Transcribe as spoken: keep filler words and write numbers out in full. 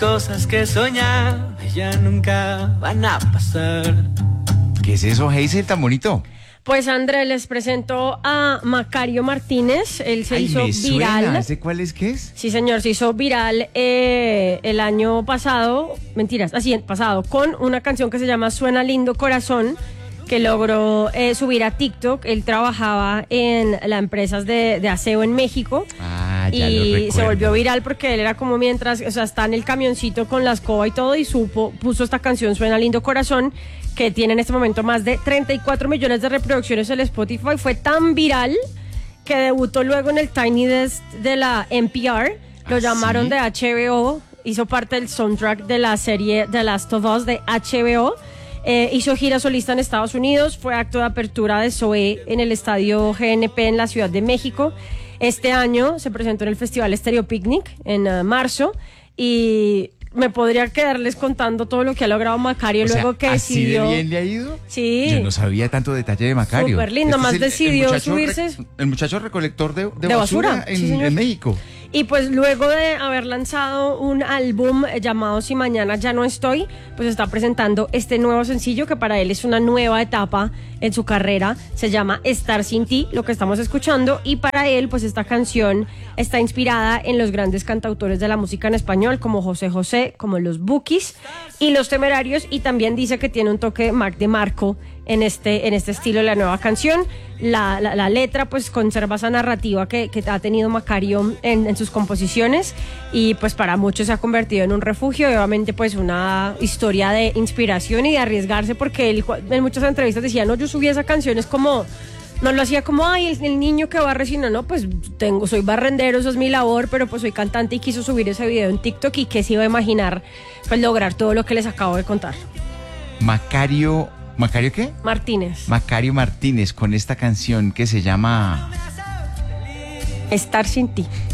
Cosas que soñaba ya nunca van a pasar. ¿Qué es eso, Hazel, tan bonito? Pues André, les presento a Macario Martínez. Él se Ay, hizo me viral. suena. ¿Ese cuál es? ¿Qué es? Sí, señor, se hizo viral eh, el año pasado, mentiras, así, pasado, con una canción que se llama Suena Lindo Corazón, que logró eh, subir a TikTok. Él trabajaba en las empresas de, de aseo en México. Ah, ya lo Y recuerdo. se volvió viral porque él era como mientras, o sea, está en el camioncito con la escoba y todo y supo, puso esta canción Suena Lindo Corazón, que tiene en este momento más de treinta y cuatro millones de reproducciones en Spotify. Fue tan viral que debutó luego en el Tiny Desk de la N P R. Lo ¿Ah, llamaron sí? de H B O, hizo parte del soundtrack de la serie The Last of Us de H B O. Eh, hizo gira solista en Estados Unidos, fue acto de apertura de Zoé en el estadio G N P en la Ciudad de México. Este año se presentó en el Festival Stereo Picnic en uh, marzo y me podría quedarles contando todo lo que ha logrado Macario O sea, luego que ¿así decidió. de bien le ha ido? Sí. Yo no sabía tanto detalle de Macario. Súper lindo, Este más es el- el decidió muchacho subirse. re- el muchacho recolector de, de De basura, basura, en, sí, señor. en México. Y pues luego de haber lanzado un álbum llamado Si Mañana Ya No Estoy, pues está presentando este nuevo sencillo que para él es una nueva etapa en su carrera. Se llama Estar Sin Ti, lo que estamos escuchando. Y para él, pues esta canción está inspirada en los grandes cantautores de la música en español, como José José, como los Bukis y los Temerarios. Y también dice que tiene un toque Mac de Marco en este, en este estilo de la nueva canción. La, la, la letra pues conserva esa narrativa que, que ha tenido Macario en, en sus composiciones y pues para muchos se ha convertido en un refugio y obviamente pues una historia de inspiración y de arriesgarse, porque él en muchas entrevistas decía, no, yo subí esa canción, es como, no lo hacía como, ay, el, el niño que barre, sino, no, pues tengo, soy barrendero, eso es mi labor, pero pues soy cantante y quiso subir ese video en TikTok y que se iba a imaginar pues lograr todo lo que les acabo de contar. Macario, ¿Macario qué? Martínez. Macario Martínez con esta canción que se llama Estar Sin Ti.